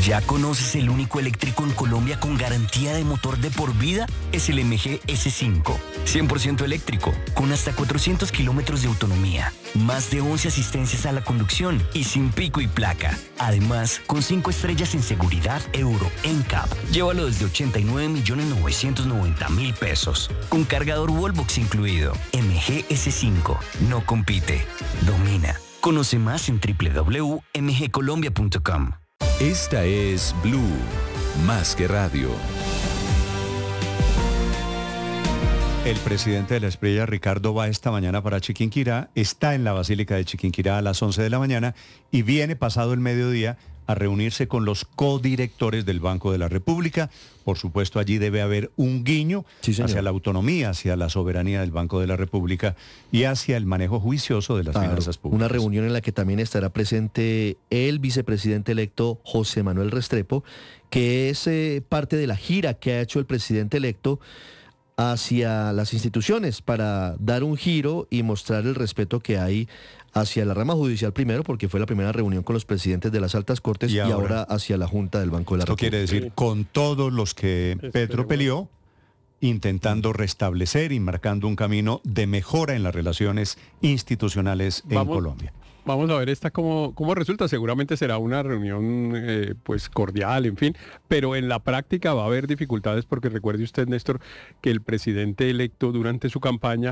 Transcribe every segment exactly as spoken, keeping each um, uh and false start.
¿Ya conoces el único eléctrico en Colombia con garantía de motor de por vida? Es el M G S cinco. cien por ciento eléctrico, con hasta cuatrocientos kilómetros de autonomía, más de once asistencias a la conducción y sin pico y placa. Además, con cinco estrellas en seguridad Euro N C A P. Llévalo desde ochenta y nueve millones novecientos noventa mil pesos. Con cargador Wallbox incluido. M G S cinco. No compite, domina. Conoce más en doble u doble u doble u punto m g colombia punto com. Esta es Blue, más que radio. El presidente de la Espriella, Ricardo, va esta mañana para Chiquinquirá, está en la Basílica de Chiquinquirá a las once de la mañana y viene pasado el mediodía a reunirse con los codirectores del Banco de la República. Por supuesto, allí debe haber un guiño sí, hacia la autonomía, hacia la soberanía del Banco de la República y hacia el manejo juicioso de las claro, finanzas públicas. Una reunión en la que también estará presente el vicepresidente electo José Manuel Restrepo, que es eh, parte de la gira que ha hecho el presidente electo hacia las instituciones para dar un giro y mostrar el respeto que hay hacia la rama judicial primero, porque fue la primera reunión con los presidentes de las altas cortes y ahora, y ahora hacia la Junta del Banco de la República. Esto quiere decir sí. con todos los que Petro peleó, intentando restablecer y marcando un camino de mejora en las relaciones institucionales en Vamos. Colombia. Vamos a ver esta cómo, cómo resulta. Seguramente será una reunión eh, pues cordial, en fin, pero en la práctica va a haber dificultades porque recuerde usted, Néstor, que el presidente electo durante su campaña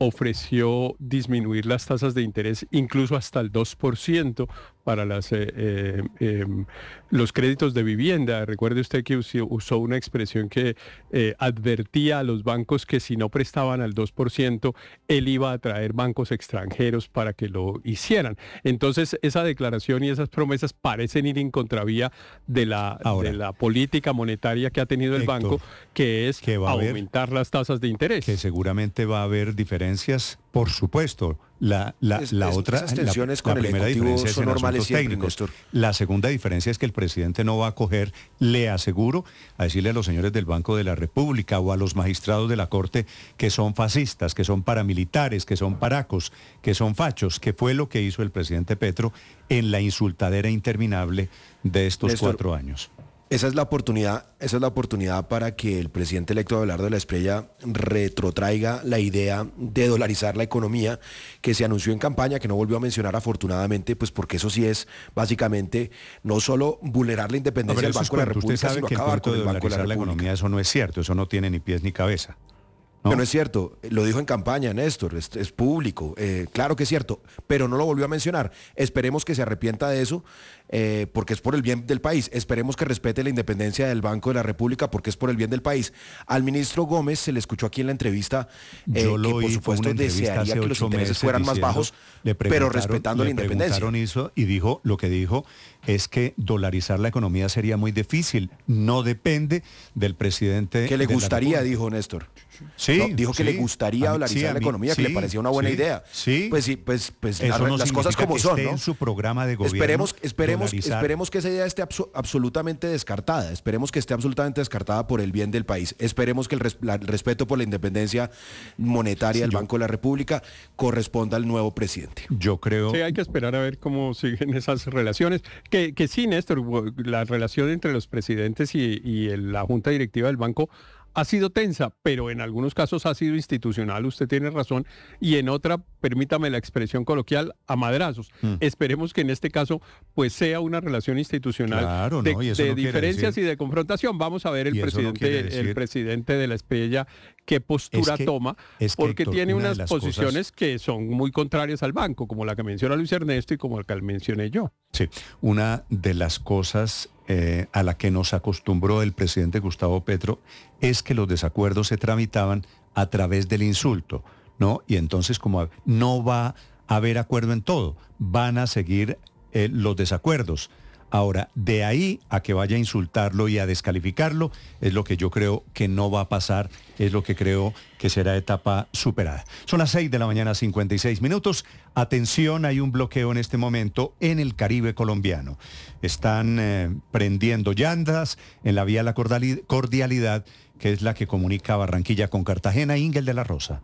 ofreció disminuir las tasas de interés incluso hasta el dos por ciento para las, eh, eh, eh, los créditos de vivienda. Recuerde usted que usó una expresión que eh, advertía a los bancos que si no prestaban al dos por ciento, él iba a traer bancos extranjeros para que lo hicieran. Entonces, esa declaración y esas promesas parecen ir en contravía de la, Ahora, de la política monetaria que ha tenido el Héctor, banco, que es que aumentar haber, las tasas de interés. Que seguramente va a haber diferencias, por supuesto. La, la, es, la es, otra, esas tensiones la, con la el primera diferencia es en asuntos técnicos. Néstor. La segunda diferencia es que el presidente no va a coger, le aseguro, a decirle a los señores del Banco de la República o a los magistrados de la Corte que son fascistas, que son paramilitares, que son paracos, que son fachos, que fue lo que hizo el presidente Petro en la insultadera interminable de estos Néstor, cuatro años. Esa es la oportunidad, esa es la oportunidad para que el presidente electo Abelardo de la Espriella retrotraiga la idea de dolarizar la economía que se anunció en campaña, que no volvió a mencionar afortunadamente, pues porque eso sí es básicamente no solo vulnerar la independencia del Banco de la República, usted sabe sino que acabar el con el de Banco de la República. La economía, eso no es cierto, eso no tiene ni pies ni cabeza. ¿No? Que no es cierto, lo dijo en campaña, Néstor, es, es público, eh, claro que es cierto, pero no lo volvió a mencionar. Esperemos que se arrepienta de eso, eh, porque es por el bien del país. Esperemos que respete la independencia del Banco de la República, porque es por el bien del país. Al ministro Gómez se le escuchó aquí en la entrevista eh, Yo lo que por supuesto desearía que los intereses fueran más bajos, pero respetando la independencia. Eso y dijo, lo que dijo es que dolarizar la economía sería muy difícil, no depende del presidente. Que le gustaría, dijo Néstor. Sí, no, dijo que sí, le gustaría dolarizar sí, la mí, economía, sí, que le parecía una buena sí, idea. Sí. Pues sí, pues, pues Eso la, no las cosas como que son, esté ¿no? en su programa de gobierno. Esperemos, esperemos, dolarizar. esperemos que esa idea esté abso- absolutamente descartada. Esperemos que esté absolutamente descartada por el bien del país. Esperemos que el, res- la, el respeto por la independencia monetaria sí, del yo, Banco de la República corresponda al nuevo presidente. Yo creo. Sí, hay que esperar a ver cómo siguen esas relaciones. Que, que sí, Néstor, la relación entre los presidentes y, y el, la junta directiva del banco ha sido tensa, pero en algunos casos ha sido institucional, usted tiene razón, y en otra, permítame la expresión coloquial, a madrazos. Mm. Esperemos que en este caso pues sea una relación institucional claro, de, no, y eso de no diferencias decir... y de confrontación. Vamos a ver el presidente, no decir... el presidente de la Espriella qué postura es que, toma, es que, porque Héctor, tiene una unas posiciones cosas... que son muy contrarias al banco, como la que menciona Luis Ernesto y como la que mencioné yo. Sí, una de las cosas eh, a la que nos acostumbró el presidente Gustavo Petro es que los desacuerdos se tramitaban a través del insulto, ¿no? Y entonces como no va a haber acuerdo en todo, van a seguir eh, los desacuerdos. Ahora, de ahí a que vaya a insultarlo y a descalificarlo, es lo que yo creo que no va a pasar, es lo que creo que será etapa superada. Son las seis de la mañana, cincuenta y seis minutos. Atención, hay un bloqueo en este momento en el Caribe colombiano. Están eh, prendiendo llantas en la vía La Cordialidad, que es la que comunica Barranquilla con Cartagena. Ingel de la Rosa.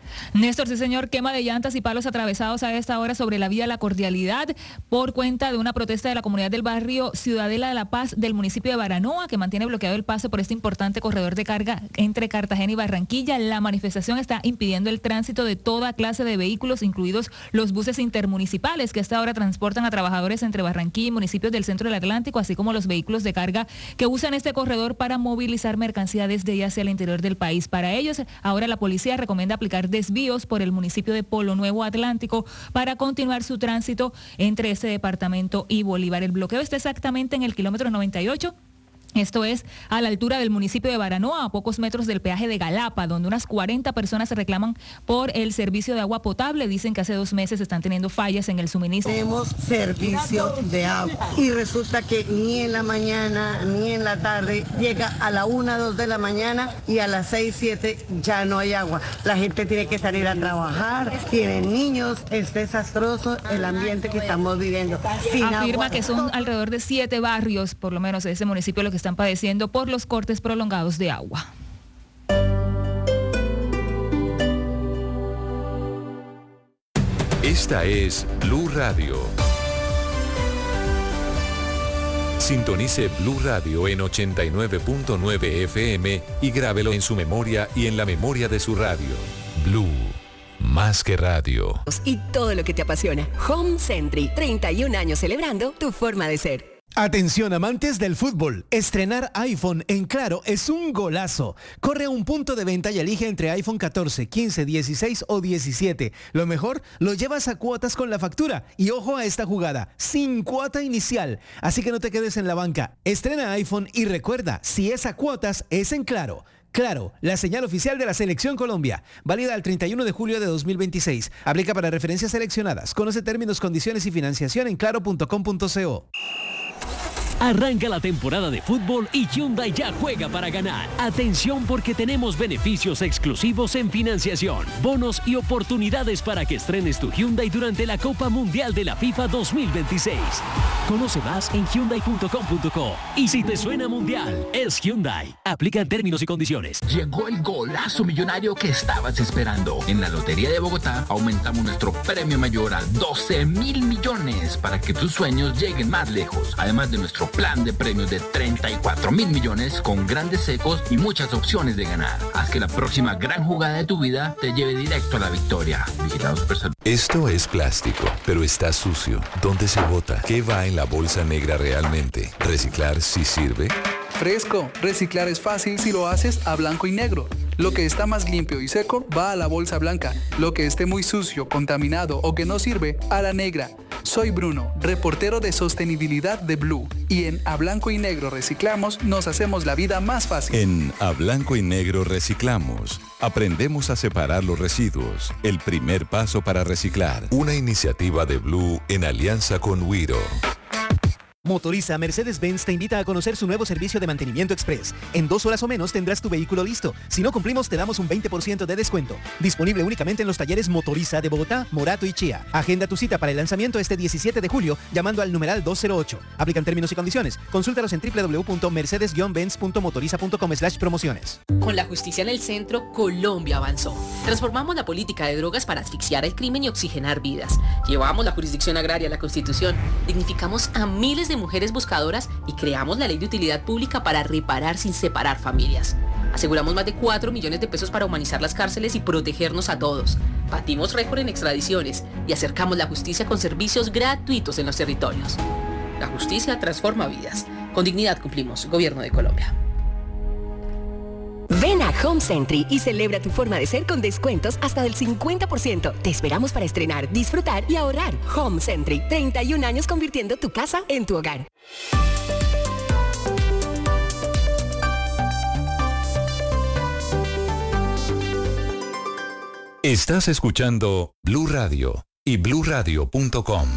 Néstor, sí señor, quema de llantas y palos atravesados a esta hora sobre la vía La Cordialidad por cuenta de una protesta de la comunidad del barrio Ciudadela de la Paz del municipio de Baranoa, que mantiene bloqueado el paso por este importante corredor de carga entre Cartagena y Barranquilla. La manifestación está impidiendo el tránsito de toda clase de vehículos, incluidos los buses intermunicipales que a esta hora transportan a trabajadores entre Barranquilla y municipios del centro del Atlántico, así como los vehículos de carga que usan este corredor para movilizar mercancía desde y hacia el interior del país. Para ellos, ahora la policía recomienda aplicar desvíos por el municipio de Polo Nuevo Atlántico para continuar su tránsito entre este departamento y Bolívar. El bloqueo está exactamente en el kilómetro noventa y ocho. Esto es a la altura del municipio de Baranoa, a pocos metros del peaje de Galapa, donde unas cuarenta personas se reclaman por el servicio de agua potable. Dicen que hace dos meses están teniendo fallas en el suministro. Tenemos servicio de agua y resulta que ni en la mañana ni en la tarde llega a la una, dos de la mañana y a las seis, siete ya no hay agua. La gente tiene que salir a trabajar, tienen niños, es desastroso el ambiente que estamos viviendo. Sin Afirma agua. que son alrededor de siete barrios, por lo menos de ese municipio, lo que están padeciendo por los cortes prolongados de agua. Esta es Blue Radio. Sintonice Blue Radio en ochenta y nueve punto nueve F M y grábelo en su memoria y en la memoria de su radio. Blue, más que radio. Y todo lo que te apasiona. Home Century, treinta y un años celebrando tu forma de ser. Atención amantes del fútbol, estrenar iPhone en Claro es un golazo. Corre a un punto de venta y elige entre iPhone catorce, quince, dieciséis o diecisiete. Lo mejor, lo llevas a cuotas con la factura. Y ojo a esta jugada, sin cuota inicial. Así que no te quedes en la banca. Estrena iPhone y recuerda, si es a cuotas, es en Claro. Claro, la señal oficial de la Selección Colombia. Válida el treinta y uno de julio de dos mil veintiséis. Aplica para referencias seleccionadas. Conoce términos, condiciones y financiación en claro punto com punto co. Arranca la temporada de fútbol y Hyundai ya juega para ganar. Atención porque tenemos beneficios exclusivos en financiación, bonos y oportunidades para que estrenes tu Hyundai durante la Copa Mundial de la FIFA dos mil veintiséis. Conoce más en hyundai punto com punto co. Y si te suena mundial, es Hyundai. Aplica términos y condiciones. Llegó el golazo millonario que estabas esperando. En la Lotería de Bogotá aumentamos nuestro premio mayor a doce mil millones para que tus sueños lleguen más lejos. Además de nuestro plan de premios de treinta y cuatro mil millones con grandes secos y muchas opciones de ganar. Haz que la próxima gran jugada de tu vida te lleve directo a la victoria. Vigilados por Salud. Esto es plástico, pero está sucio. ¿Dónde se bota? ¿Qué va en la bolsa negra realmente? ¿Reciclar sí sirve? Fresco, reciclar es fácil si lo haces a blanco y negro. Lo que está más limpio y seco va a la bolsa blanca. Lo que esté muy sucio, contaminado o que no sirve, a la negra. Soy Bruno, reportero de sostenibilidad de Blue. Y en A Blanco y Negro Reciclamos nos hacemos la vida más fácil. En A Blanco y Negro Reciclamos aprendemos a separar los residuos. El primer paso para reciclar. Una iniciativa de Blue en alianza con Wiro. Motoriza Mercedes-Benz te invita a conocer su nuevo servicio de mantenimiento express. En dos horas o menos tendrás tu vehículo listo. Si no cumplimos, te damos un veinte por ciento de descuento. Disponible únicamente en los talleres Motoriza de Bogotá, Morato y Chía. Agenda tu cita para el lanzamiento este diecisiete de julio llamando al numeral dos cero ocho. Aplican términos y condiciones. Consúltalos en doble u doble u doble u punto mercedes guion benz punto motoriza punto com slash promociones. Con la justicia en el centro, Colombia avanzó. Transformamos la política de drogas para asfixiar el crimen y oxigenar vidas. Llevamos la jurisdicción agraria a la Constitución. Dignificamos a miles de mujeres buscadoras y creamos la ley de utilidad pública para reparar sin separar familias. Aseguramos más de cuatro millones de pesos para humanizar las cárceles y protegernos a todos. Batimos récord en extradiciones y acercamos la justicia con servicios gratuitos en los territorios. La justicia transforma vidas. Con dignidad cumplimos. Gobierno de Colombia. Ven a Home Century y celebra tu forma de ser con descuentos hasta del cincuenta por ciento. Te esperamos para estrenar, disfrutar y ahorrar. Home Century, treinta y un años convirtiendo tu casa en tu hogar. Estás escuchando Blue Radio y blue radio punto com.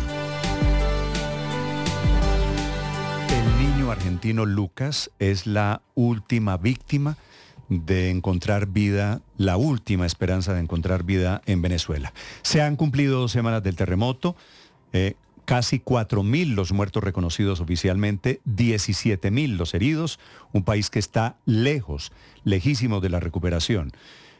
El niño argentino Lucas es la última víctima de encontrar vida, la última esperanza de encontrar vida en Venezuela. Se han cumplido dos semanas del terremoto, eh, casi cuatro mil los muertos reconocidos oficialmente, diecisiete mil los heridos, un país que está lejos, lejísimo de la recuperación.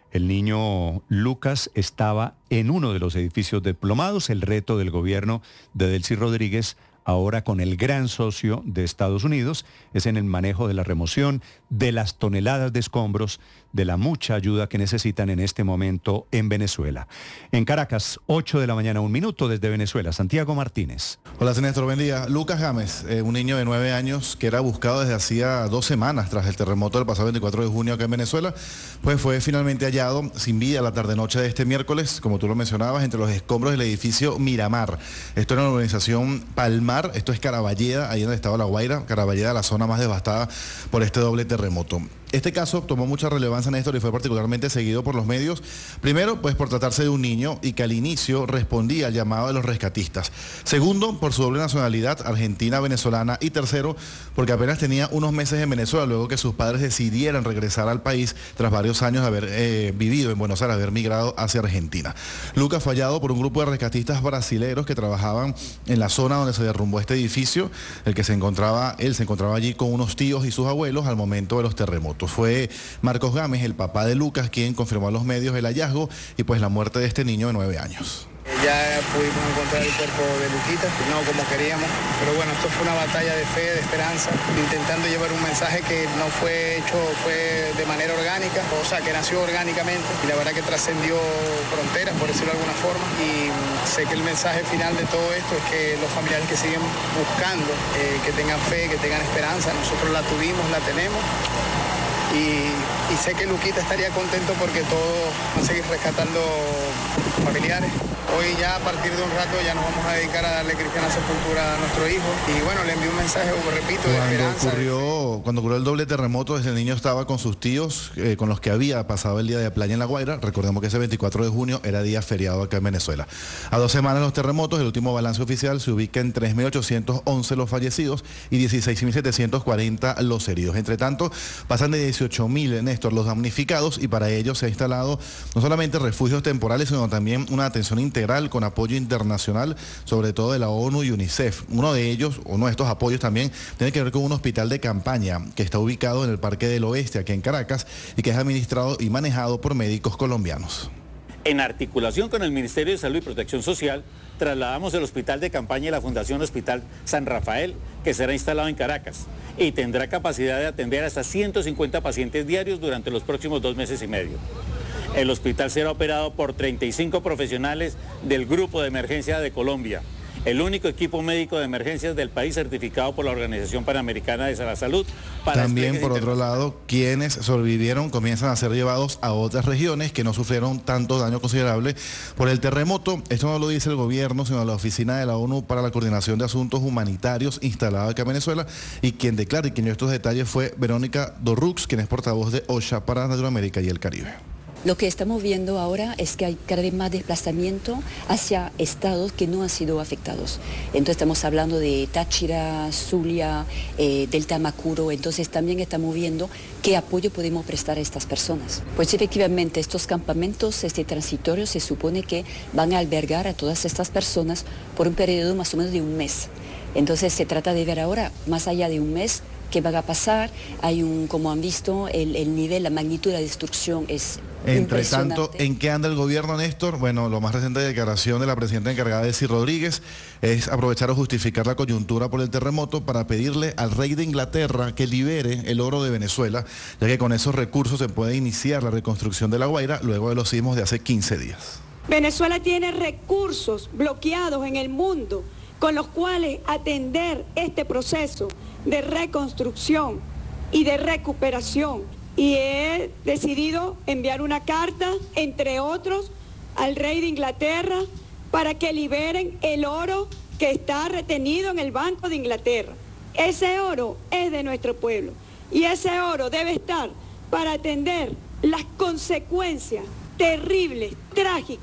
El niño Lucas estaba en uno de los edificios desplomados. El reto del gobierno de Delcy Rodríguez, ahora con el gran socio de Estados Unidos, es en el manejo de la remoción de las toneladas de escombros, de la mucha ayuda que necesitan en este momento en Venezuela. En Caracas, ocho de la mañana, un minuto desde Venezuela. Santiago Martínez. Hola, Néstor, buen día. Lucas Gámez, eh, un niño de nueve años que era buscado desde hacía dos semanas tras el terremoto del pasado veinticuatro de junio acá en Venezuela, pues fue finalmente hallado sin vida la tarde-noche de este miércoles, como tú lo mencionabas, entre los escombros del edificio Miramar. Esto era una organización Palmar, esto es Caraballeda, ahí donde estaba La Guaira, Caraballeda, la zona más devastada por este doble terremoto. Este caso tomó mucha relevancia, Néstor, y fue particularmente seguido por los medios. Primero, pues por tratarse de un niño y que al inicio respondía al llamado de los rescatistas. Segundo, por su doble nacionalidad, argentina-venezolana. Y tercero, porque apenas tenía unos meses en Venezuela, luego que sus padres decidieran regresar al país tras varios años de haber eh, vivido en Buenos Aires, haber migrado hacia Argentina. Lucas fue hallado por un grupo de rescatistas brasileros que trabajaban en la zona donde se derrumbó este edificio, el que se encontraba, él se encontraba allí con unos tíos y sus abuelos al momento de los terremotos. Fue Marcos Gámez, el papá de Lucas, quien confirmó a los medios el hallazgo y pues la muerte de este niño de nueve años. Ya pudimos encontrar el cuerpo de Luquita, no como queríamos, pero bueno, esto fue una batalla de fe, de esperanza, intentando llevar un mensaje que no fue hecho, fue de manera orgánica, o sea, que nació orgánicamente y la verdad que trascendió fronteras, por decirlo de alguna forma, y sé que el mensaje final de todo esto es que los familiares que siguen buscando, eh, que tengan fe, que tengan esperanza, nosotros la tuvimos, la tenemos. Y, y sé que Luquita estaría contento porque todos van a seguir rescatando familiares. Hoy ya a partir de un rato ya nos vamos a dedicar a darle cristiana sepultura a nuestro hijo. Y bueno, le envío un mensaje, repito, de cuando esperanza. Ocurrió, cuando ocurrió el doble terremoto, ese niño estaba con sus tíos, eh, con los que había pasado el día de playa en La Guaira. Recordemos que ese veinticuatro de junio era día feriado acá en Venezuela. A dos semanas de los terremotos, el último balance oficial se ubica en tres mil ochocientos once los fallecidos y dieciséis mil setecientos cuarenta los heridos. Entre tanto, pasan de dieciocho mil, Néstor, los damnificados, y para ello se ha instalado no solamente refugios temporales, sino también una atención integral con apoyo internacional, sobre todo de la ONU y UNICEF. Uno de ellos, uno de estos apoyos también, tiene que ver con un hospital de campaña que está ubicado en el Parque del Oeste, aquí en Caracas, y que es administrado y manejado por médicos colombianos. En articulación con el Ministerio de Salud y Protección Social, trasladamos el hospital de campaña y la Fundación Hospital San Rafael, que será instalado en Caracas y tendrá capacidad de atender hasta ciento cincuenta pacientes diarios durante los próximos dos meses y medio. El hospital será operado por treinta y cinco profesionales del Grupo de Emergencia de Colombia, el único equipo médico de emergencias del país certificado por la Organización Panamericana de la Salud. Para También, por otro lado, quienes sobrevivieron comienzan a ser llevados a otras regiones que no sufrieron tanto daño considerable por el terremoto. Esto no lo dice el gobierno, sino la Oficina de la ONU para la Coordinación de Asuntos Humanitarios instalada acá en Venezuela, y quien declara y quien dio estos detalles fue Verónica Dorrux, quien es portavoz de OCHA para Latinoamérica y el Caribe. Lo que estamos viendo ahora es que hay cada vez más desplazamiento hacia estados que no han sido afectados. Entonces estamos hablando de Táchira, Zulia, eh, del Tamacuro. Entonces también estamos viendo qué apoyo podemos prestar a estas personas. Pues efectivamente estos campamentos este, transitorios se supone que van a albergar a todas estas personas por un periodo más o menos de un mes. Entonces se trata de ver ahora, más allá de un mes, qué va a pasar. Hay un, como han visto, el, el nivel, la magnitud de la destrucción es Entre tanto, ¿en qué anda el gobierno, Néstor? Bueno, lo más reciente declaración de la presidenta encargada, Delcy Rodríguez, es aprovechar o justificar la coyuntura por el terremoto para pedirle al rey de Inglaterra que libere el oro de Venezuela, ya que con esos recursos se puede iniciar la reconstrucción de La Guaira luego de los sismos de hace quince días. Venezuela tiene recursos bloqueados en el mundo con los cuales atender este proceso de reconstrucción y de recuperación. Y he decidido enviar una carta, entre otros, al rey de Inglaterra para que liberen el oro que está retenido en el Banco de Inglaterra. Ese oro es de nuestro pueblo y ese oro debe estar para atender las consecuencias terribles, trágicas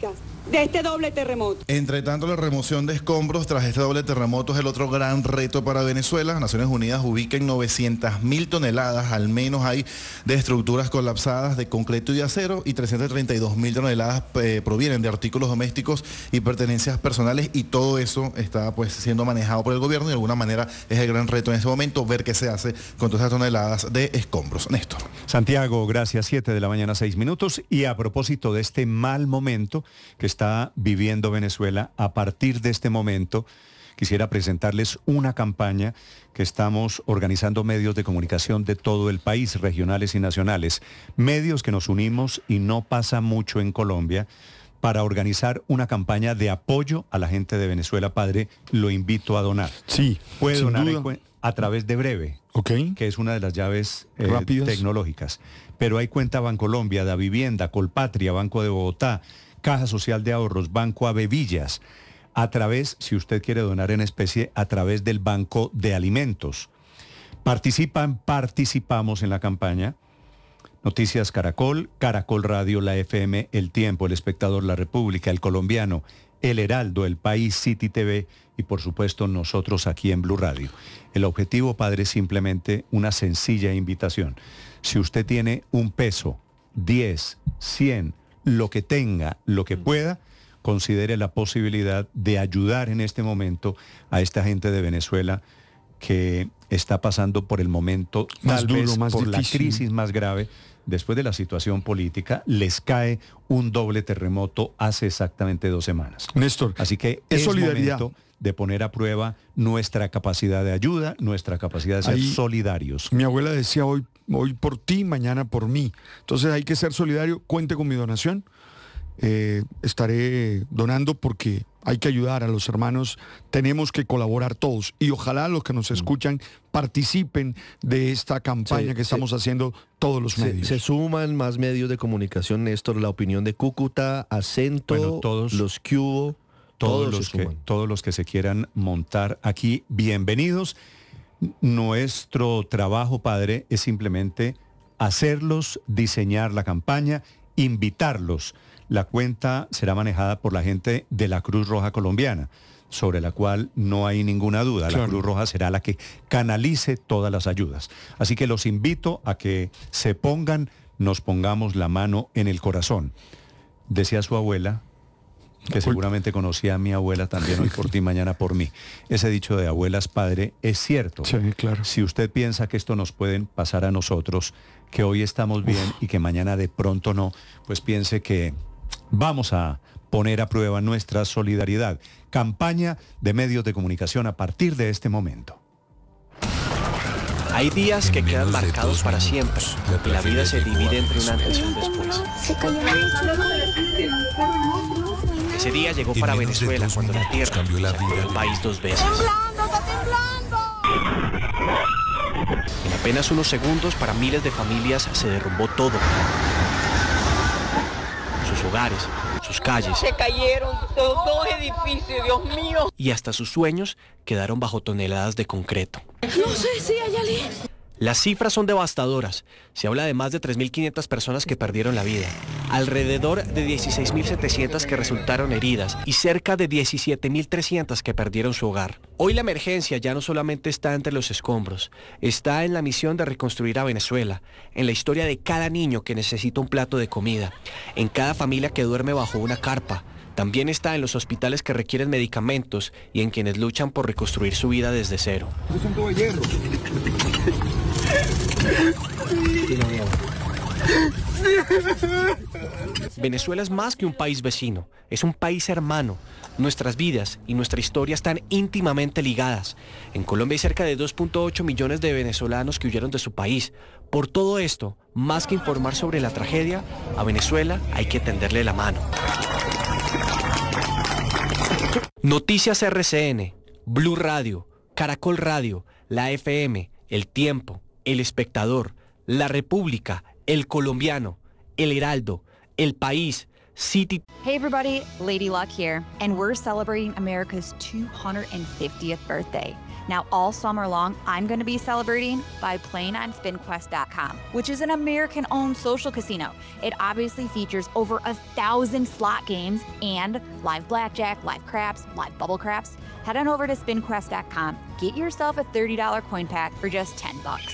de este doble terremoto. Entre tanto, la remoción de escombros tras este doble terremoto es el otro gran reto para Venezuela. Naciones Unidas ubica en novecientas mil toneladas, al menos hay, de estructuras colapsadas de concreto y de acero, y trescientas treinta y dos mil toneladas eh, provienen de artículos domésticos y pertenencias personales, y todo eso está pues siendo manejado por el gobierno, y de alguna manera es el gran reto en este momento ver qué se hace con todas esas toneladas de escombros. Néstor. Santiago, gracias. siete de la mañana, seis minutos. Y a propósito de este mal momento que está viviendo Venezuela, a partir de este momento quisiera presentarles una campaña que estamos organizando medios de comunicación de todo el país, regionales y nacionales, medios que nos unimos, y no pasa mucho en Colombia, para organizar una campaña de apoyo a la gente de Venezuela. Padre, lo invito a donar. Sí, puede sin donar duda. en, a través de Breve, okay, que es una de las llaves eh, rápidas, tecnológicas. Pero hay cuenta Bancolombia, Da Vivienda, Colpatria, Banco de Bogotá, Caja Social de Ahorros, Banco Avevillas. A través, si usted quiere donar en especie, a través del Banco de Alimentos. Participan, participamos en la campaña. Noticias Caracol, Caracol Radio, La F M, El Tiempo, El Espectador, La República, El Colombiano, El Heraldo, El País, City T V y por supuesto nosotros aquí en Blue Radio. El objetivo, padre, es simplemente una sencilla invitación. Si usted tiene un peso, diez, cien, lo que tenga, lo que pueda, considere la posibilidad de ayudar en este momento a esta gente de Venezuela que está pasando por el momento, más tal duro, vez más por difícil, la crisis más grave. Después de la situación política, les cae un doble terremoto hace exactamente dos semanas. Néstor, así que es es solidaridad momento de poner a prueba nuestra capacidad de ayuda, nuestra capacidad de ser Ahí, solidarios. Mi abuela decía hoy, hoy por ti, mañana por mí. Entonces hay que ser solidario. Cuente con mi donación. Eh, estaré donando porque hay que ayudar a los hermanos, tenemos que colaborar todos, y ojalá los que nos escuchan participen de esta campaña sí, que estamos sí. haciendo todos los medios. Se, se suman más medios de comunicación, Néstor, La Opinión de Cúcuta, Acento, bueno, todos, los que hubo, todos, todos, los se que, suman. todos los que se quieran montar aquí, bienvenidos. Nuestro trabajo, padre, es simplemente hacerlos, diseñar la campaña, invitarlos. La cuenta será manejada por la gente de la Cruz Roja Colombiana, sobre la cual no hay ninguna duda. Claro. La Cruz Roja será la que canalice todas las ayudas. Así que los invito a que se pongan, nos pongamos la mano en el corazón. Decía su abuela, que seguramente conocía a mi abuela también, hoy por ti, mañana por mí. Ese dicho de abuelas, padre, es cierto. Sí, claro. Si usted piensa que esto nos puede pasar a nosotros, que hoy estamos bien Uf. y que mañana de pronto no, pues piense que vamos a poner a prueba nuestra solidaridad. Campaña de medios de comunicación a partir de este momento. Hay días que quedan marcados para siempre y la vida se divide entre un antes y un después. Ese día llegó para Venezuela cuando la tierra cambió la vida del país dos veces. En apenas unos segundos, para miles de familias se derrumbó todo. Sus hogares, sus calles. Se cayeron los dos edificios, Dios mío. Y hasta sus sueños quedaron bajo toneladas de concreto. No sé si hay alguien. Las cifras son devastadoras. Se habla de más de tres mil quinientas personas que perdieron la vida, alrededor de dieciséis mil setecientas que resultaron heridas y cerca de diecisiete mil trescientas que perdieron su hogar. Hoy la emergencia ya no solamente está entre los escombros, está en la misión de reconstruir a Venezuela, en la historia de cada niño que necesita un plato de comida, en cada familia que duerme bajo una carpa. También está en los hospitales que requieren medicamentos y en quienes luchan por reconstruir su vida desde cero. Es un tubo de hierro. Venezuela es más que un país vecino, es un país hermano. Nuestras vidas y nuestra historia están íntimamente ligadas. En Colombia hay cerca de dos punto ocho millones de venezolanos que huyeron de su país. Por todo esto, más que informar sobre la tragedia, a Venezuela hay que tenderle la mano. Noticias R C N, Blue Radio, Caracol Radio, La F M, El Tiempo, El Espectador, La República, El Colombiano, El Heraldo, El País, City. Hey everybody, Lady Luck here, and we're celebrating America's two hundred fiftieth birthday. Now, all summer long, I'm going to be celebrating by playing on spin quest dot com, which is an American-owned social casino. It obviously features over a thousand slot games and live blackjack, live craps, live bubble craps. Head on over to spin quest dot com. Get yourself a thirty dollars coin pack for just ten bucks.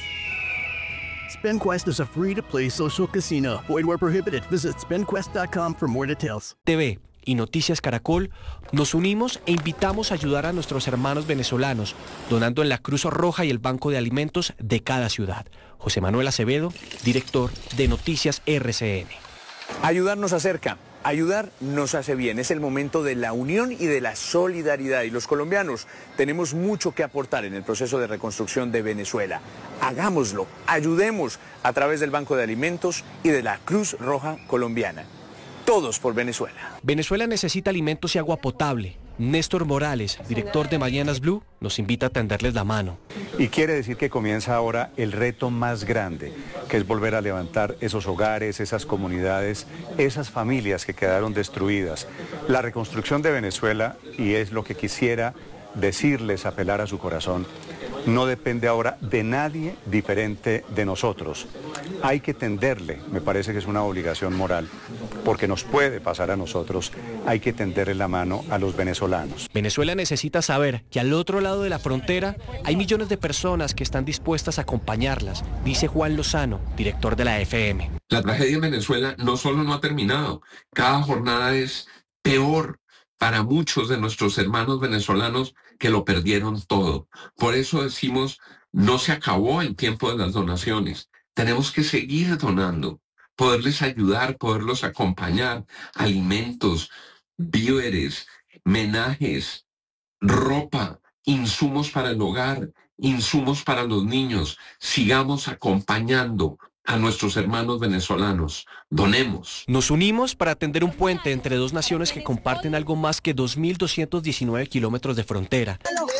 SpinQuest is a free-to-play social casino. Void where prohibited. Visit spin quest dot com for more details. T V y Noticias Caracol nos unimos e invitamos a ayudar a nuestros hermanos venezolanos, donando en la Cruz Roja y el Banco de Alimentos de cada ciudad. José Manuel Acevedo, director de Noticias R C N. Ayudar nos acerca, ayudar nos hace bien. Es el momento de la unión y de la solidaridad. Y los colombianos tenemos mucho que aportar en el proceso de reconstrucción de Venezuela. Hagámoslo, ayudemos a través del Banco de Alimentos y de la Cruz Roja Colombiana. Todos por Venezuela. Venezuela necesita alimentos y agua potable. Néstor Morales, director de Mañanas Blue, nos invita a tenderles la mano. Y quiere decir que comienza ahora el reto más grande, que es volver a levantar esos hogares, esas comunidades, esas familias que quedaron destruidas. La reconstrucción de Venezuela, y es lo que quisiera decirles, apelar a su corazón, no depende ahora de nadie diferente de nosotros. Hay que tenderle, me parece que es una obligación moral, porque nos puede pasar a nosotros, hay que tenderle la mano a los venezolanos. Venezuela necesita saber que al otro lado de la frontera hay millones de personas que están dispuestas a acompañarlas, dice Juan Lozano, director de la F M. La tragedia en Venezuela no solo no ha terminado, cada jornada es peor para muchos de nuestros hermanos venezolanos que lo perdieron todo. Por eso decimos, no se acabó el tiempo de las donaciones. Tenemos que seguir donando, poderles ayudar, poderlos acompañar, alimentos, víveres, menajes, ropa, insumos para el hogar, insumos para los niños. Sigamos acompañando a nuestros hermanos venezolanos. Donemos. Nos unimos para tender un puente entre dos naciones que comparten algo más que dos mil doscientos diecinueve kilómetros de frontera.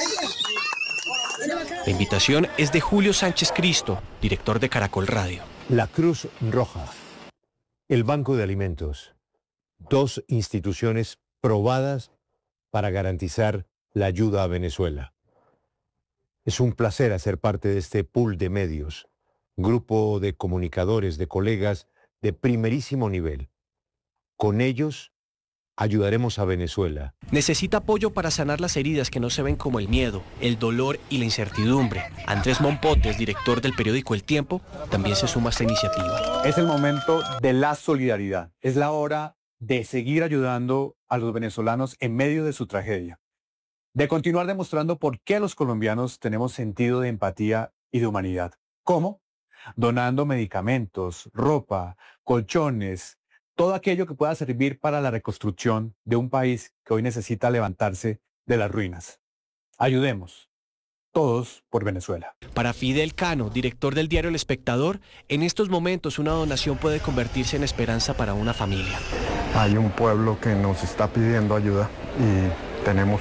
La invitación es de Julio Sánchez Cristo, director de Caracol Radio. La Cruz Roja, el Banco de Alimentos, dos instituciones probadas para garantizar la ayuda a Venezuela. Es un placer hacer parte de este pool de medios, grupo de comunicadores, de colegas de primerísimo nivel. Con ellos ayudaremos a Venezuela. Necesita apoyo para sanar las heridas que no se ven como el miedo, el dolor y la incertidumbre. Andrés Mompotes, director del periódico El Tiempo, también se suma a esta iniciativa. Es el momento de la solidaridad. Es la hora de seguir ayudando a los venezolanos en medio de su tragedia. De continuar demostrando por qué los colombianos tenemos sentido de empatía y de humanidad. ¿Cómo? Donando medicamentos, ropa, colchones, todo aquello que pueda servir para la reconstrucción de un país que hoy necesita levantarse de las ruinas. Ayudemos, todos por Venezuela. Para Fidel Cano, director del diario El Espectador, en estos momentos una donación puede convertirse en esperanza para una familia. Hay un pueblo que nos está pidiendo ayuda y tenemos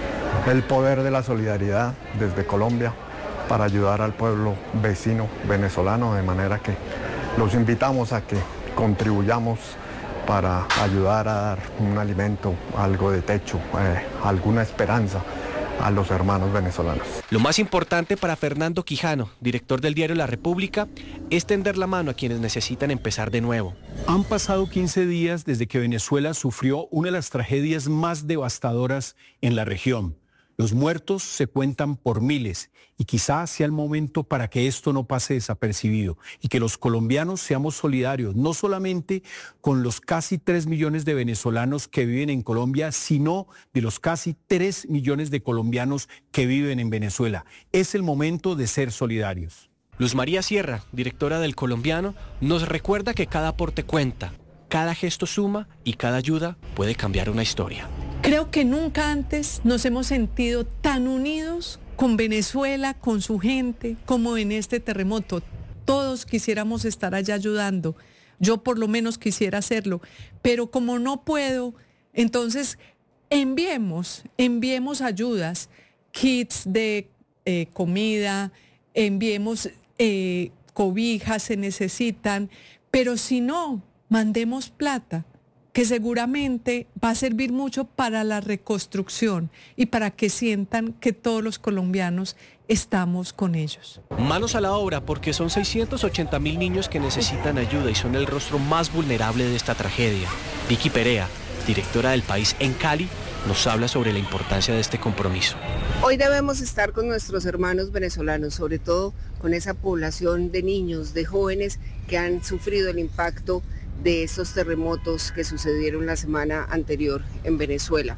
el poder de la solidaridad desde Colombia para ayudar al pueblo vecino venezolano, de manera que los invitamos a que contribuyamos para ayudar a dar un alimento, algo de techo, eh, alguna esperanza a los hermanos venezolanos. Lo más importante para Fernando Quijano, director del diario La República, es tender la mano a quienes necesitan empezar de nuevo. Han pasado quince días desde que Venezuela sufrió una de las tragedias más devastadoras en la región. Los muertos se cuentan por miles y quizás sea el momento para que esto no pase desapercibido y que los colombianos seamos solidarios, no solamente con los casi tres millones de venezolanos que viven en Colombia, sino de los casi tres millones de colombianos que viven en Venezuela. Es el momento de ser solidarios. Luz María Sierra, directora del Colombiano, nos recuerda que cada aporte cuenta, cada gesto suma y cada ayuda puede cambiar una historia. Creo que nunca antes nos hemos sentido tan unidos con Venezuela, con su gente, como en este terremoto. Todos quisiéramos estar allá ayudando. Yo por lo menos quisiera hacerlo. Pero como no puedo, entonces enviemos, enviemos ayudas, kits de eh, comida, enviemos eh, cobijas, se necesitan. Pero si no, mandemos plata. que seguramente va a servir mucho para la reconstrucción y para que sientan que todos los colombianos estamos con ellos. Manos a la obra, porque son seiscientos ochenta mil niños que necesitan ayuda y son el rostro más vulnerable de esta tragedia. Vicky Perea, directora del País en Cali, nos habla sobre la importancia de este compromiso. Hoy debemos estar con nuestros hermanos venezolanos, sobre todo con esa población de niños, de jóvenes que han sufrido el impacto de estos terremotos que sucedieron la semana anterior en Venezuela.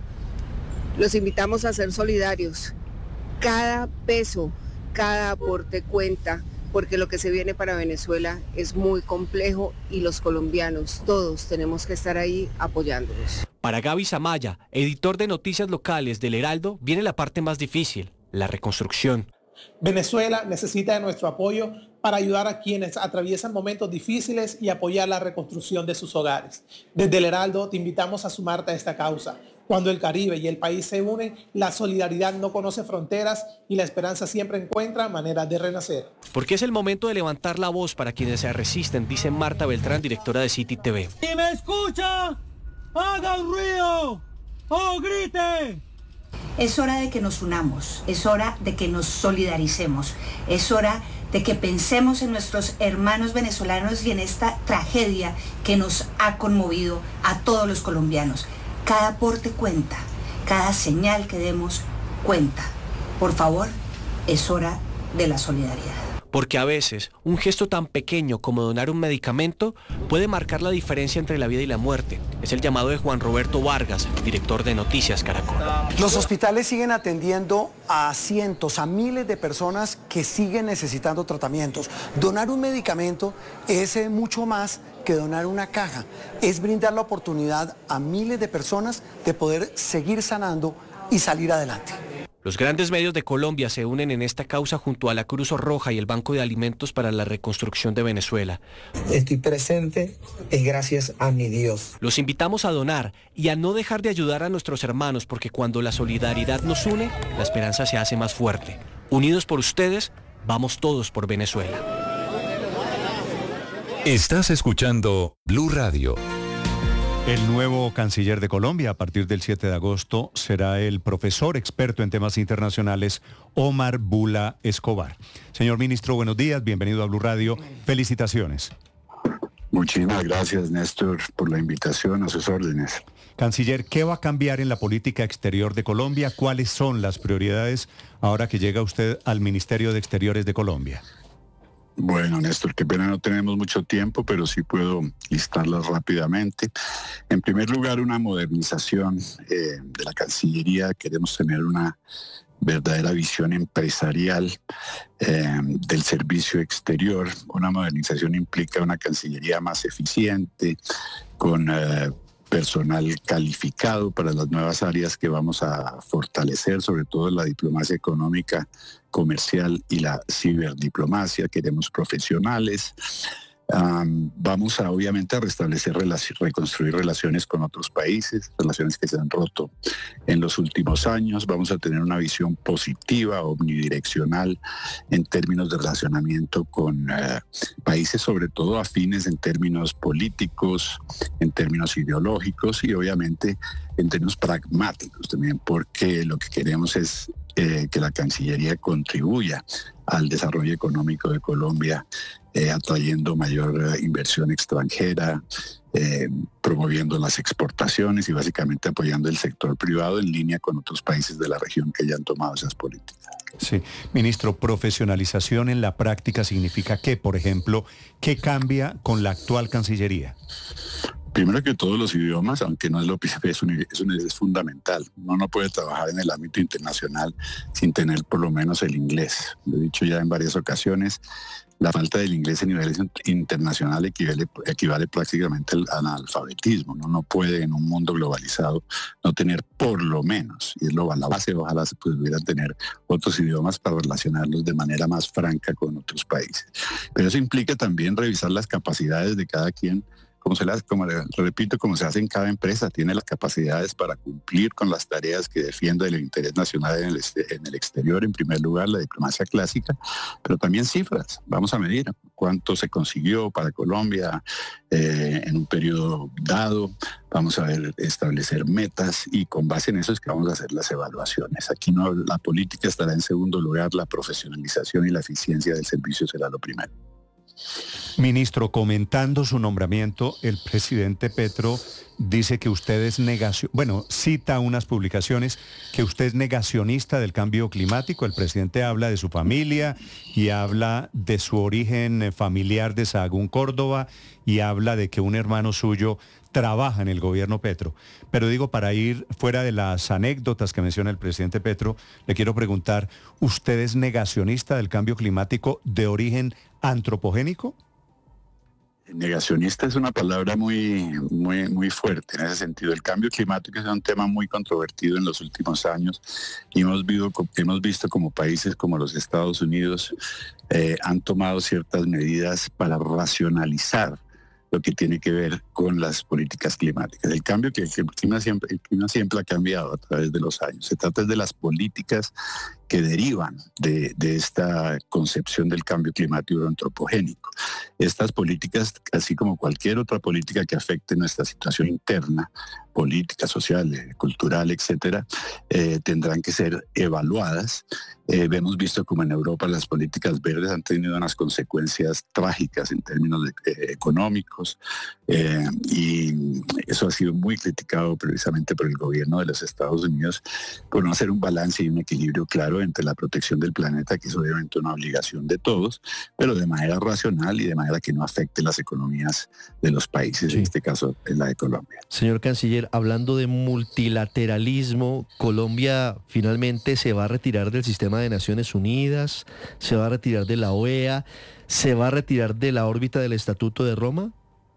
Los invitamos a ser solidarios. Cada peso, cada aporte cuenta, porque lo que se viene para Venezuela es muy complejo y los colombianos, todos tenemos que estar ahí apoyándolos. Para Gaby Zamaya, editor de noticias locales del Heraldo, viene la parte más difícil, la reconstrucción. Venezuela necesita de nuestro apoyo para ayudar a quienes atraviesan momentos difíciles y apoyar la reconstrucción de sus hogares. Desde el Heraldo te invitamos a sumarte a esta causa. Cuando el Caribe y el país se unen, la solidaridad no conoce fronteras y la esperanza siempre encuentra maneras de renacer. Porque es el momento de levantar la voz para quienes se resisten, dice Marta Beltrán, directora de City T V. Si me escucha, haga un ruido o grite. Es hora de que nos unamos, es hora de que nos solidaricemos, es hora de que pensemos en nuestros hermanos venezolanos y en esta tragedia que nos ha conmovido a todos los colombianos. Cada aporte cuenta, cada señal que demos cuenta. Por favor, es hora de la solidaridad. Porque a veces un gesto tan pequeño como donar un medicamento puede marcar la diferencia entre la vida y la muerte. Es el llamado de Juan Roberto Vargas, director de Noticias Caracol. Los hospitales siguen atendiendo a cientos, a miles de personas que siguen necesitando tratamientos. Donar un medicamento es eh, mucho más que donar una caja. Es brindar la oportunidad a miles de personas de poder seguir sanando y salir adelante. Los grandes medios de Colombia se unen en esta causa junto a la Cruz Roja y el Banco de Alimentos para la Reconstrucción de Venezuela. Estoy presente y gracias a mi Dios. Los invitamos a donar y a no dejar de ayudar a nuestros hermanos, porque cuando la solidaridad nos une, la esperanza se hace más fuerte. Unidos por ustedes, vamos todos por Venezuela. Estás escuchando Blue Radio. El nuevo canciller de Colombia a partir del siete de agosto será el profesor experto en temas internacionales Omar Bula Escobar. Señor ministro, buenos días, bienvenido a Blue Radio. Felicitaciones. Muchísimas gracias, Néstor, por la invitación, a sus órdenes. Canciller, ¿qué va a cambiar en la política exterior de Colombia? ¿Cuáles son las prioridades ahora que llega usted al Ministerio de Exteriores de Colombia? Bueno, Néstor, qué pena, no tenemos mucho tiempo, pero sí puedo listarlas rápidamente. En primer lugar, una modernización eh, de la Cancillería. Queremos tener una verdadera visión empresarial eh, del servicio exterior. Una modernización implica una Cancillería más eficiente, con eh, personal calificado para las nuevas áreas que vamos a fortalecer, sobre todo la diplomacia económica, comercial y la ciberdiplomacia. Queremos profesionales. Um, vamos a obviamente a restablecer, reconstruir relaciones con otros países, relaciones que se han roto en los últimos años. Vamos a tener una visión positiva, omnidireccional en términos de relacionamiento con uh, países sobre todo afines en términos políticos, en términos ideológicos y obviamente en términos pragmáticos también, porque lo que queremos es eh, que la Cancillería contribuya al desarrollo económico de Colombia, eh, atrayendo mayor eh, inversión extranjera, eh, promoviendo las exportaciones y básicamente apoyando el sector privado en línea con otros países de la región que ya han tomado esas políticas. Sí, ministro, profesionalización en la práctica significa que, por ejemplo, ¿qué cambia con la actual Cancillería? Primero que todos los idiomas, aunque no es lo es, un, es, un, es fundamental. Uno no puede trabajar en el ámbito internacional sin tener por lo menos el inglés. Lo he dicho ya en varias ocasiones, la falta del inglés a nivel internacional equivale, equivale prácticamente al analfabetismo. Uno no puede en un mundo globalizado no tener por lo menos, y es lo, la base, ojalá se pudieran tener otros idiomas para relacionarlos de manera más franca con otros países. Pero eso implica también revisar las capacidades de cada quien como se las, como le repito, como se hace en cada empresa, tiene las capacidades para cumplir con las tareas que defienda el interés nacional en el, en el exterior, en primer lugar, la diplomacia clásica, pero también cifras. Vamos a medir cuánto se consiguió para Colombia eh, en un periodo dado, vamos a ver, establecer metas y con base en eso es que vamos a hacer las evaluaciones. Aquí no, la política estará en segundo lugar, la profesionalización y la eficiencia del servicio será lo primero. Ministro, comentando su nombramiento, el presidente Petro dice que usted es negación, bueno, cita unas publicaciones que usted es negacionista del cambio climático. El presidente habla de su familia y habla de su origen familiar de Sahagún, Córdoba, y habla de que un hermano suyo trabaja en el gobierno Petro. Pero digo, para ir fuera de las anécdotas que menciona el presidente Petro, le quiero preguntar, ¿usted es negacionista del cambio climático de origen antropogénico? Negacionista es una palabra muy, muy, muy fuerte en ese sentido. El cambio climático es un tema muy controvertido en los últimos años y hemos visto, hemos visto como países como los Estados Unidos eh, han tomado ciertas medidas para racionalizar lo que tiene que ver con las políticas climáticas. El cambio que el clima siempre, el clima siempre ha cambiado a través de los años. Se trata de las políticas que derivan de, de esta concepción del cambio climático antropogénico. Estas políticas, así como cualquier otra política que afecte nuestra situación interna, política, social, cultural, etcétera, eh, tendrán que ser evaluadas. Eh, hemos visto como en Europa las políticas verdes han tenido unas consecuencias trágicas en términos de, eh, económicos eh, y eso ha sido muy criticado precisamente por el gobierno de los Estados Unidos por no hacer un balance y un equilibrio claro entre la protección del planeta, que es obviamente una obligación de todos, pero de manera racional y de manera que no afecte las economías de los países, sí. En este caso en la de Colombia. Señor Canciller, hablando de multilateralismo, Colombia finalmente se va a retirar del sistema de Naciones Unidas, se va a retirar de la O E A, se va a retirar de la órbita del Estatuto de Roma.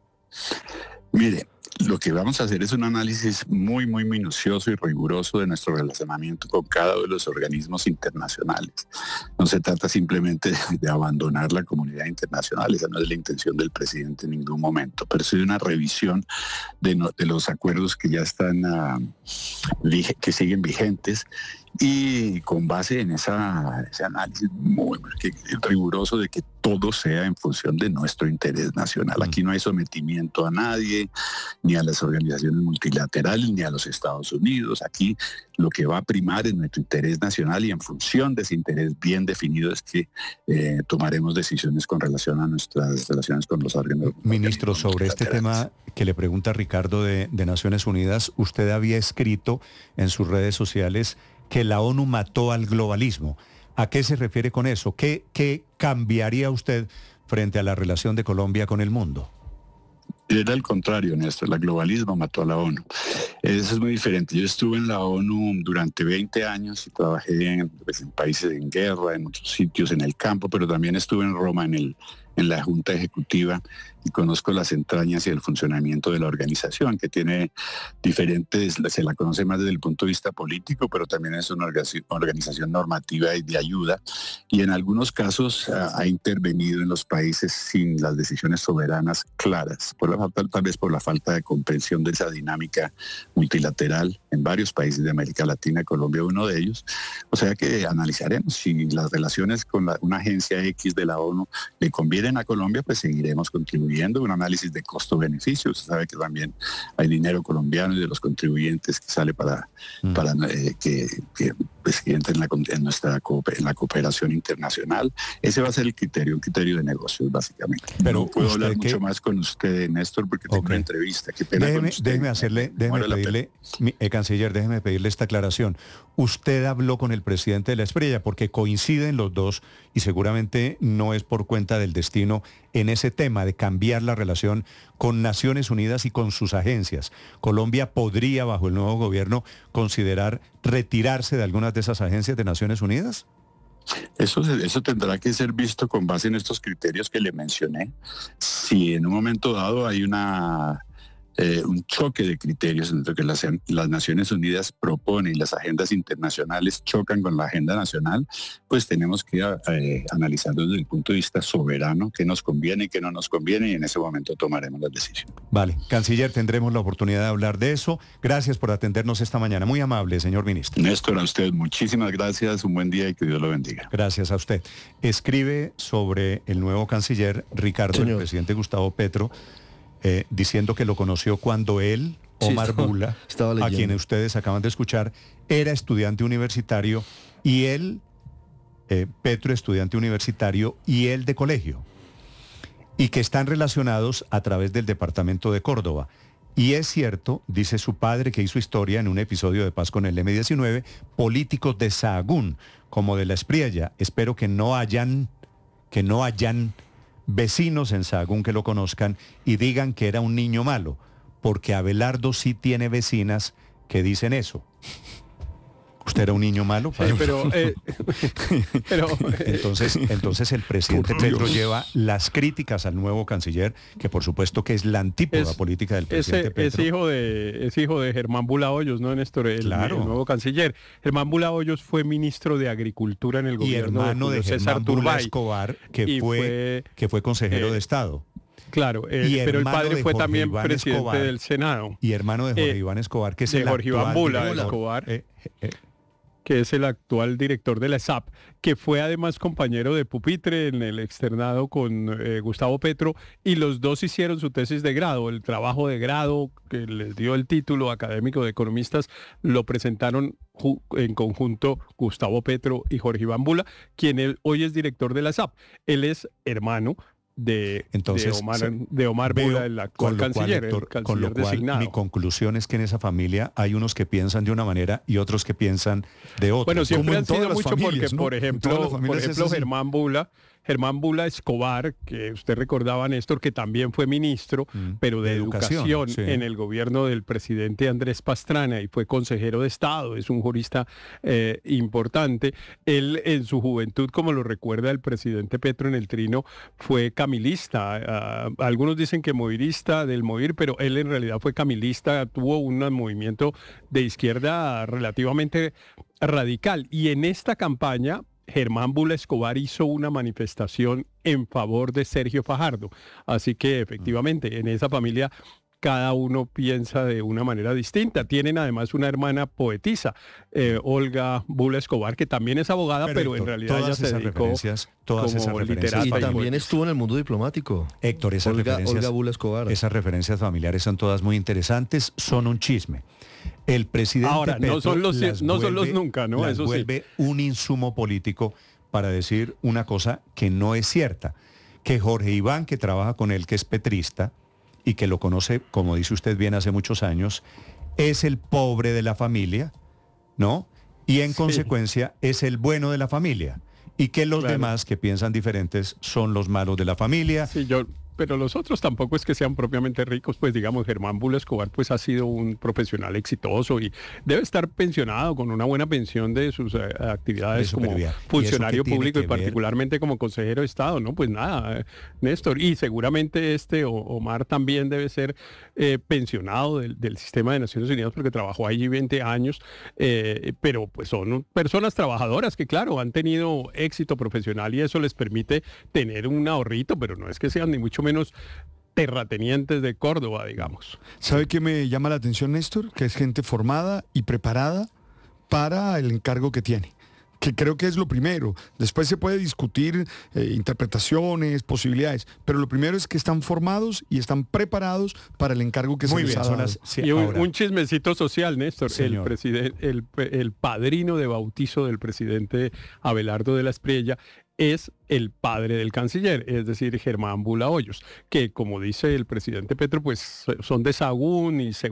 Mire, lo que vamos a hacer es un análisis muy, muy minucioso y riguroso de nuestro relacionamiento con cada uno de los organismos internacionales. No se trata simplemente de, de abandonar la comunidad internacional, esa no es la intención del presidente en ningún momento, pero sí de una revisión de, no, de los acuerdos que ya están, uh, que siguen vigentes y con base en esa, ese análisis muy, muy riguroso de que todo sea en función de nuestro interés nacional. Aquí no hay sometimiento a nadie, ni a las organizaciones multilaterales, ni a los Estados Unidos. Aquí lo que va a primar es nuestro interés nacional y en función de ese interés bien definido es que eh, tomaremos decisiones con relación a nuestras relaciones con los órganos. Ministro, sobre este tema que le pregunta Ricardo de, de Naciones Unidas, usted había escrito en sus redes sociales que la ONU mató al globalismo. ¿A qué se refiere con eso? ¿Qué, qué cambiaría usted frente a la relación de Colombia con el mundo? Era el contrario, Néstor. El globalismo mató a la ONU. Eso es muy diferente. Yo estuve en la ONU durante veinte años y trabajé en, pues, en países en guerra, en otros sitios, en el campo, pero también estuve en Roma en, el, en la Junta Ejecutiva y conozco las entrañas y el funcionamiento de la organización, que tiene diferentes, se la conoce más desde el punto de vista político, pero también es una organización normativa y de ayuda, y en algunos casos ha, ha intervenido en los países sin las decisiones soberanas claras, por la falta, tal vez por la falta de comprensión de esa dinámica multilateral en varios países de América Latina, Colombia uno de ellos. O sea que analizaremos si las relaciones con la, una agencia X de la ONU le convienen a Colombia, pues seguiremos contribuyendo. Un análisis de costo-beneficio. Usted sabe que también hay dinero colombiano y de los contribuyentes que sale para, mm. para eh, que, que, pues, que entre en, la, en nuestra en la cooperación internacional. Ese va a ser el criterio, un criterio de negocios, básicamente. Pero no puedo hablar mucho más con usted, Néstor, porque tengo okay. una entrevista. Qué pena déjeme, con usted. Déjeme hacerle, déjeme pedirle, mi, eh, canciller, déjeme pedirle esta aclaración. Usted habló con el presidente de la Espriella porque coinciden los dos y seguramente no es por cuenta del destino en ese tema de cambiar la relación con Naciones Unidas y con sus agencias. Colombia podría, bajo el nuevo gobierno, considerar retirarse de algunas de esas agencias de Naciones Unidas. Eso, eso tendrá que ser visto con base en estos criterios que le mencioné. Si en un momento dado hay una eh, un choque de criterios entre lo que las, las Naciones Unidas proponen y las agendas internacionales chocan con la agenda nacional, pues tenemos que eh, analizar desde el punto de vista soberano qué nos conviene y qué no nos conviene, y en ese momento tomaremos las decisiones. Vale, canciller, tendremos la oportunidad de hablar de eso. Gracias por atendernos esta mañana. Muy amable, señor ministro. Néstor, a usted muchísimas gracias, un buen día y que Dios lo bendiga. Gracias a usted. Escribe sobre el nuevo canciller Ricardo, Señor. El presidente Gustavo Petro, eh, diciendo que lo conoció cuando él, Omar sí, estaba, Bula, estaba a quien ustedes acaban de escuchar, era estudiante universitario y él, eh, Petro, estudiante universitario y él de colegio, y que están relacionados a través del departamento de Córdoba. Y es cierto, dice su padre, que hizo historia en un episodio de Paz con el eme diecinueve, políticos de Sahagún, como de la Espriella. Espero que no hayan, que no hayan vecinos en Sahagún que lo conozcan y digan que era un niño malo, porque Abelardo sí tiene vecinas que dicen eso. ¿Usted era un niño malo? Sí, pero, eh, pero eh, entonces, entonces el presidente Petro lleva las críticas al nuevo canciller, que por supuesto que es la antípoda es, política del presidente ese, Petro. Es hijo de, es hijo de Germán Bula Hoyos, ¿no, Néstor? El, claro. el nuevo canciller. Germán Bula Hoyos fue ministro de Agricultura en el gobierno y hermano de, de César Germán Bula Escobar, que fue, fue, que fue consejero eh, de Estado. Claro, eh, pero el padre fue también Iván presidente Escobar, del Senado. Y hermano de Jorge eh, Iván Escobar, que es el Jorge Iván Bula Escobar. Eh, eh, que es el actual director de la E S A P, que fue además compañero de pupitre en el externado con eh, Gustavo Petro, y los dos hicieron su tesis de grado. El trabajo de grado que les dio el título académico de economistas lo presentaron en conjunto Gustavo Petro y Jorge Iván Bula, quien él, hoy es director de la E S A P. Él es hermano de, Entonces, de Omar, de Omar Bula, el actual canciller, cual, Héctor, el canciller con lo cual, designado. Mi conclusión es que en esa familia hay unos que piensan de una manera y otros que piensan de otra. Bueno, siempre han sido mucho porque, ¿no? por ejemplo, por ejemplo Germán Bula, Germán Bula Escobar, que usted recordaba, Néstor, que también fue ministro, mm, pero de, de educación, educación sí. en el gobierno del presidente Andrés Pastrana, y fue consejero de Estado, es un jurista eh, importante. Él en su juventud, como lo recuerda el presidente Petro en el trino, fue camilista. Uh, algunos dicen que movirista del Movir, pero él en realidad fue camilista, tuvo un movimiento de izquierda relativamente radical. Y en esta campaña Germán Bula Escobar hizo una manifestación en favor de Sergio Fajardo. Así que efectivamente en esa familia cada uno piensa de una manera distinta. Tienen además una hermana poetisa, eh, Olga Bula Escobar, que también es abogada, pero, pero Héctor, en realidad ella se dedicó todas esas referencias y también estuvo en el mundo diplomático. Héctor, esas Olga, referencias, Olga Bula Escobar. Esas referencias familiares son todas muy interesantes, son un chisme. El presidente Ahora, Petro no son los, no vuelve, son los nunca, ¿no? las Eso vuelve sí. un insumo político para decir una cosa que no es cierta. Que Jorge Iván, que trabaja con él, que es petrista, y que lo conoce, como dice usted bien, hace muchos años, es el pobre de la familia, ¿no? Y en sí. consecuencia es el bueno de la familia. Y que los claro. demás que piensan diferentes son los malos de la familia. Sí, yo... Pero los otros tampoco es que sean propiamente ricos, pues digamos, Germán Bula Escobar pues ha sido un profesional exitoso y debe estar pensionado con una buena pensión de sus eh, actividades de como funcionario ¿Y público y particularmente ver? como consejero de Estado, ¿no? Pues nada, eh, Néstor, y seguramente este o, Omar también debe ser eh, pensionado del, del sistema de Naciones Unidas porque trabajó allí veinte años, eh, pero pues son personas trabajadoras que claro, han tenido éxito profesional y eso les permite tener un ahorrito, pero no es que sean ni mucho menos terratenientes de Córdoba, digamos. ¿Sabe qué me llama la atención, Néstor? Que es gente formada y preparada para el encargo que tiene, que creo que es lo primero. Después se puede discutir eh, interpretaciones, posibilidades, pero lo primero es que están formados y están preparados para el encargo que Muy se les bien, ha dado. Sí, y un, un chismecito social, Néstor, el, el, el padrino de bautizo del presidente Abelardo de la Espriella es el padre del canciller, es decir, Germán Bula Hoyos, que como dice el presidente Petro, pues son de Sahagún y según